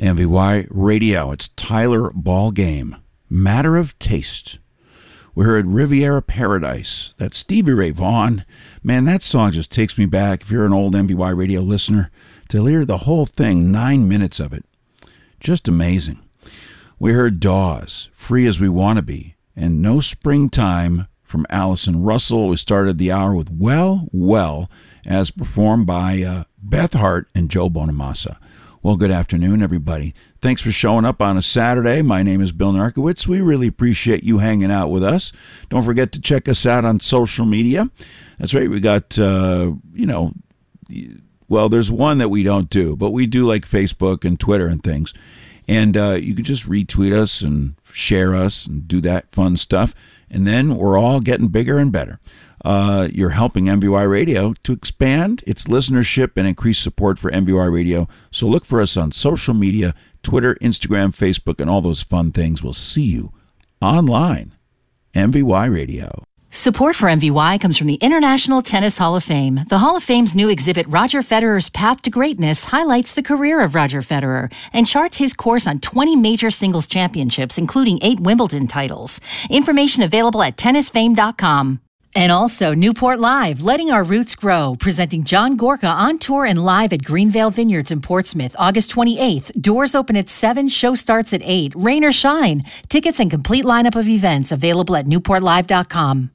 MVY Radio. It's Tyler Ballgame. Matter of Taste. We heard Riviera Paradise. That's Stevie Ray Vaughan. Man, that song just takes me back, if you're an old MVY Radio listener, to hear the whole thing, 9 minutes of it. Just amazing. We heard Dawes, Free as We Want to Be, and No Springtime from Allison Russell. We started the hour with Well, Well, as performed by Beth Hart and Joe Bonamassa. Well, good afternoon, everybody. Thanks for showing up on a Saturday. My name is Bill Narkowitz. We really appreciate you hanging out with us. Don't forget to check us out on social media. That's right. We got, well, there's one that we don't do, but we do like Facebook and Twitter and things. And you can just retweet us and share us and do that fun stuff. And then we're all getting bigger and better. You're helping MVY Radio to expand its listenership and increase support for MVY Radio. So look for us on social media, Twitter, Instagram, Facebook, and all those fun things. We'll see you online. MVY Radio. Support for MVY comes from the International Tennis Hall of Fame. The Hall of Fame's new exhibit, Roger Federer's Path to Greatness, highlights the career of Roger Federer and charts his course on 20 major singles championships, including 8 Wimbledon titles. Information available at tennisfame.com. And also Newport Live, Letting Our Roots Grow, presenting John Gorka on tour and live at Greenvale Vineyards in Portsmouth, August 28th. Doors open at 7, show starts at 8. Rain or shine. Tickets and complete lineup of events available at newportlive.com.